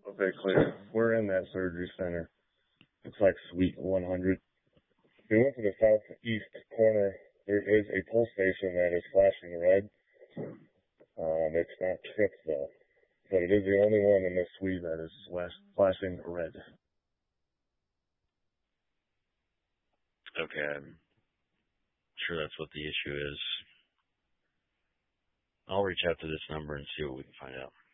Okay, clear. We're in that surgery center. It's like Suite 100. We went to the southeast corner. There is a pulse station that is flashing red. It's not tripped though, but it is the only one in this suite that is flashing red. Okay, I'm sure that's what the issue is. I'll reach out to this number and see what we can find out.